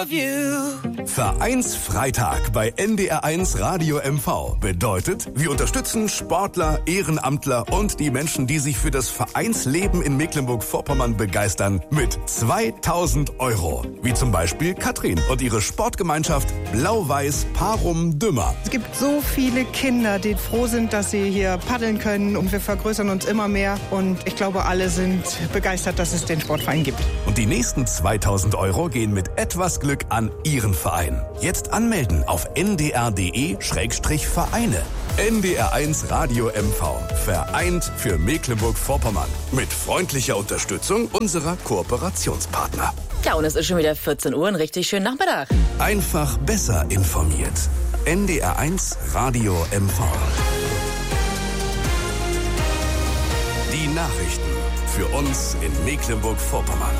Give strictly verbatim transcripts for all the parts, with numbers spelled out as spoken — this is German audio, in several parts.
Vereinsfreitag bei N D R eins Radio M V bedeutet, wir unterstützen Sportler, Ehrenamtler und die Menschen, die sich für das Vereinsleben in Mecklenburg-Vorpommern begeistern, mit zweitausend Euro. Wie zum Beispiel Katrin und ihre Sportgemeinschaft Blau-Weiß Parum Dümmer. Es gibt so viele Kinder, die froh sind, dass sie hier paddeln können, und wir vergrößern uns immer mehr, und ich glaube, alle sind begeistert, dass es den Sportverein gibt. Und die nächsten zweitausend Euro gehen mit etwas Glück an Ihren Verein. Jetzt anmelden auf n d r punkt d e Schrägstrich Vereine. N D R eins Radio M V. Vereint für Mecklenburg-Vorpommern. Mit freundlicher Unterstützung unserer Kooperationspartner. Ja, und es ist schon wieder vierzehn Uhr, ein richtig schönen Nachmittag. Einfach besser informiert. N D R eins Radio M V. Die Nachrichten für uns in Mecklenburg-Vorpommern.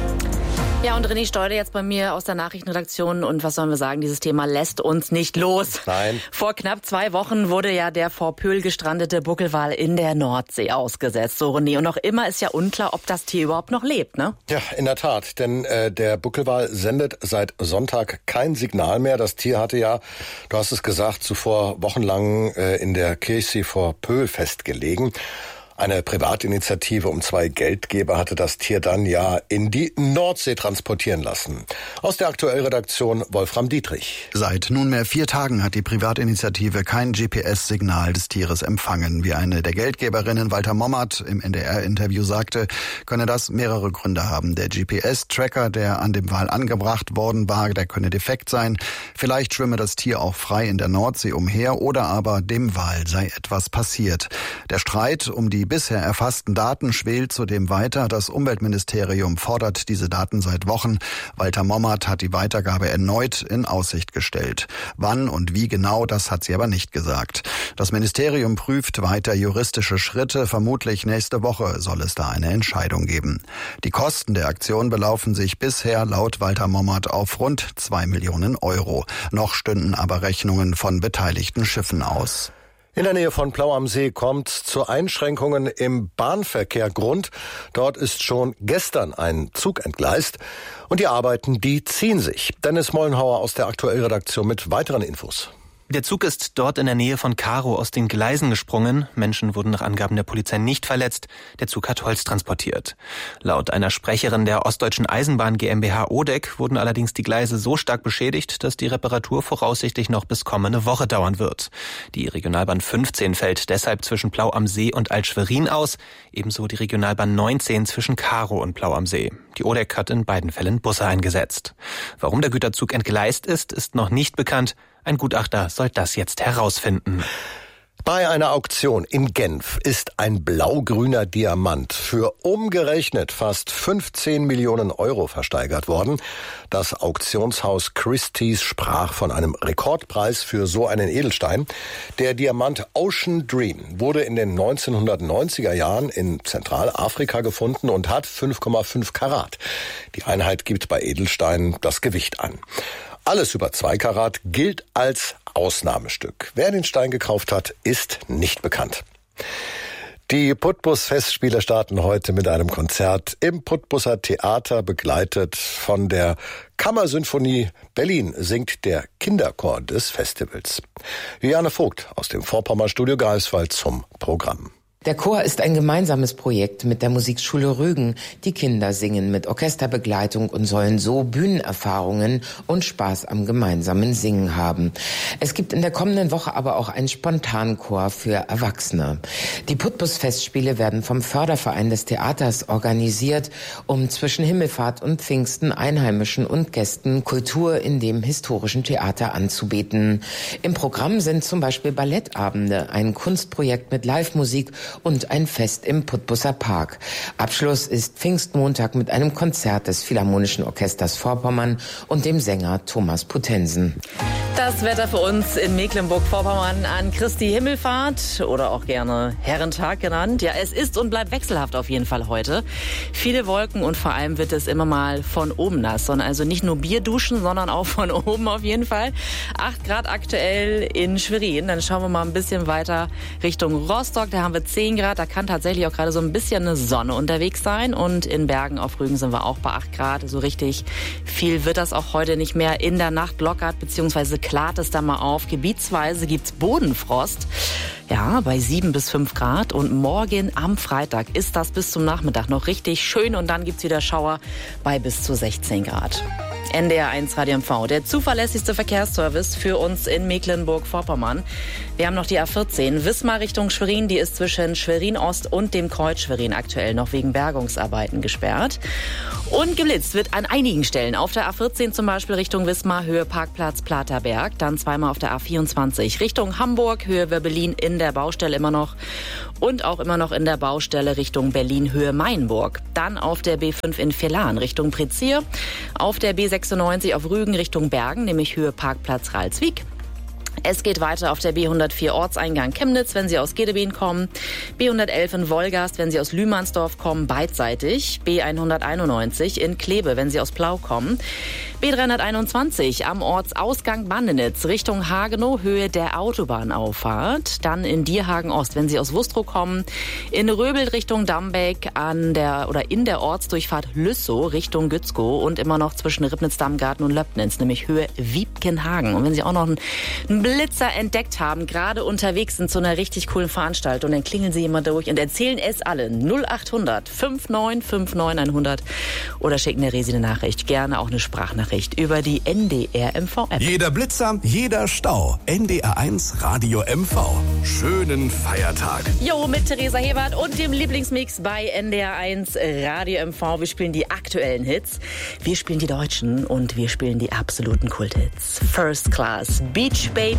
Ja, und René Steuder jetzt bei mir aus der Nachrichtenredaktion. Und was sollen wir sagen, dieses Thema lässt uns nicht los. Nein. Vor knapp zwei Wochen wurde ja der vor Pöhl gestrandete Buckelwal in der Nordsee ausgesetzt. So, René, und noch immer ist ja unklar, ob das Tier überhaupt noch lebt, ne? Ja, in der Tat, denn äh, der Buckelwal sendet seit Sonntag kein Signal mehr. Das Tier hatte ja, du hast es gesagt, zuvor wochenlang äh, in der Kirchsee vor Pöhl festgelegen. Eine Privatinitiative um zwei Geldgeber hatte das Tier dann ja in die Nordsee transportieren lassen. Aus der Aktuellredaktion Wolfram Dietrich. Seit nunmehr vier Tagen hat die Privatinitiative kein G P S-Signal des Tieres empfangen. Wie eine der Geldgeberinnen, Walter Mommert, im N D R-Interview sagte, könne das mehrere Gründe haben. Der G P S-Tracker, der an dem Wal angebracht worden war, der könne defekt sein. Vielleicht schwimme das Tier auch frei in der Nordsee umher, oder aber dem Wal sei etwas passiert. Der Streit um die bisher erfassten Daten schwelt zudem weiter. Das Umweltministerium fordert diese Daten seit Wochen. Walter Mommert hat die Weitergabe erneut in Aussicht gestellt. Wann und wie genau, das hat sie aber nicht gesagt. Das Ministerium prüft weiter juristische Schritte. Vermutlich nächste Woche soll es da eine Entscheidung geben. Die Kosten der Aktion belaufen sich bisher laut Walter Mommert auf rund zwei Millionen Euro. Noch stünden aber Rechnungen von beteiligten Schiffen aus. In der Nähe von Plau am See kommt zu Einschränkungen im Bahnverkehr Grund. Dort ist schon gestern ein Zug entgleist und die Arbeiten, die ziehen sich. Dennis Mollenhauer aus der Aktuellredaktion mit weiteren Infos. Der Zug ist dort in der Nähe von Karow aus den Gleisen gesprungen. Menschen wurden nach Angaben der Polizei nicht verletzt. Der Zug hat Holz transportiert. Laut einer Sprecherin der Ostdeutschen Eisenbahn GmbH O D E C wurden allerdings die Gleise so stark beschädigt, dass die Reparatur voraussichtlich noch bis kommende Woche dauern wird. Die Regionalbahn fünfzehn fällt deshalb zwischen Plau am See und Alt-Schwerin aus, ebenso die Regionalbahn neunzehn zwischen Karow und Plau am See. Die O D E C hat in beiden Fällen Busse eingesetzt. Warum der Güterzug entgleist ist, ist noch nicht bekannt. Ein Gutachter soll das jetzt herausfinden. Bei einer Auktion in Genf ist ein blau-grüner Diamant für umgerechnet fast fünfzehn Millionen Euro versteigert worden. Das Auktionshaus Christie's sprach von einem Rekordpreis für so einen Edelstein. Der Diamant Ocean Dream wurde in den neunzehnhundertneunziger Jahren in Zentralafrika gefunden und hat fünf Komma fünf Karat. Die Einheit gibt bei Edelsteinen das Gewicht an. Alles über zwei Karat gilt als Ausnahmestück. Wer den Stein gekauft hat, ist nicht bekannt. Die Putbus-Festspiele starten heute mit einem Konzert im Putbusser Theater, begleitet von der Kammersinfonie Berlin, singt der Kinderchor des Festivals. Juliane Vogt aus dem Vorpommern-Studio Greifswald zum Programm. Der Chor ist ein gemeinsames Projekt mit der Musikschule Rügen. Die Kinder singen mit Orchesterbegleitung und sollen so Bühnenerfahrungen und Spaß am gemeinsamen Singen haben. Es gibt in der kommenden Woche aber auch einen Spontanchor für Erwachsene. Die Putbus-Festspiele werden vom Förderverein des Theaters organisiert, um zwischen Himmelfahrt und Pfingsten Einheimischen und Gästen Kultur in dem historischen Theater anzubieten. Im Programm sind zum Beispiel Ballettabende, ein Kunstprojekt mit Live-Musik und ein Fest im Putbusser Park. Abschluss ist Pfingstmontag mit einem Konzert des Philharmonischen Orchesters Vorpommern und dem Sänger Thomas Putensen. Das Wetter für uns in Mecklenburg-Vorpommern an Christi Himmelfahrt oder auch gerne Herrentag genannt. Ja, es ist und bleibt wechselhaft auf jeden Fall heute. Viele Wolken und vor allem wird es immer mal von oben nass. Und also nicht nur Bier duschen, sondern auch von oben auf jeden Fall. acht Grad aktuell in Schwerin. Dann schauen wir mal ein bisschen weiter Richtung Rostock. Da haben wir zehn zehn Grad. Da kann tatsächlich auch gerade so ein bisschen eine Sonne unterwegs sein. Und in Bergen auf Rügen sind wir auch bei acht Grad. So richtig viel wird das auch heute nicht mehr. In der Nacht lockert bzw. klart es da mal auf. Gebietsweise gibt's Bodenfrost. Ja, bei sieben bis fünf Grad. Und morgen am Freitag ist das bis zum Nachmittag noch richtig schön. Und dann gibt's wieder Schauer bei bis zu sechzehn Grad. N D R eins Radio M V, der zuverlässigste Verkehrsservice für uns in Mecklenburg-Vorpommern. Wir haben noch die A vierzehn, Wismar Richtung Schwerin, die ist zwischen Schwerin-Ost und dem Kreuz Schwerin aktuell noch wegen Bergungsarbeiten gesperrt. Und geblitzt wird an einigen Stellen. Auf der A vierzehn zum Beispiel Richtung Wismar, Höhe Parkplatz Platerberg. Dann zweimal auf der A vierundzwanzig Richtung Hamburg, Höhe Wöbbelin in der Baustelle immer noch. Und auch immer noch in der Baustelle Richtung Berlin, Höhe Mainburg. Dann auf der B fünf in Villaren Richtung Prezier. Auf der B sechsundneunzig auf Rügen Richtung Bergen, nämlich Höhe Parkplatz Ralswiek. Es geht weiter auf der B hundertvier Ortseingang Chemnitz, wenn Sie aus Gedebeen kommen. B hundertelf in Wolgast, wenn Sie aus Lühmannsdorf kommen, beidseitig. B hunderteinundneunzig in Kleve, wenn Sie aus Plau kommen. B dreihunderteinundzwanzig am Ortsausgang Bandenitz Richtung Hagenow, Höhe der Autobahnauffahrt. Dann in Dierhagen Ost, wenn Sie aus Wustrow kommen. In Röbel Richtung Dambeck an der oder in der Ortsdurchfahrt Lüssow Richtung Gützkow und immer noch zwischen Ribnitz-Dammgarten und Löbnitz, nämlich Höhe Wiebkenhagen. Und wenn Sie auch noch einen Blitzer entdeckt haben, gerade unterwegs sind zu einer richtig coolen Veranstaltung, dann klingeln Sie immer durch und erzählen es allen. null acht hundert neunundfünfzig neunundfünfzig hundert oder schicken der Resi eine Nachricht. Gerne auch eine Sprachnachricht über die N D R M V App. Jeder Blitzer, jeder Stau. N D R eins Radio M V. Schönen Feiertag. Jo, mit Theresa Hebert und dem Lieblingsmix bei N D R eins Radio M V. Wir spielen die aktuellen Hits, wir spielen die deutschen und wir spielen die absoluten Kulthits. First Class, Beach Baby.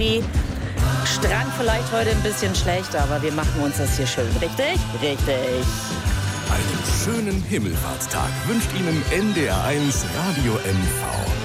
Strand vielleicht heute ein bisschen schlecht, aber wir machen uns das hier schön. Richtig? Richtig. Einen schönen Himmelfahrtstag wünscht Ihnen N D R eins Radio M V.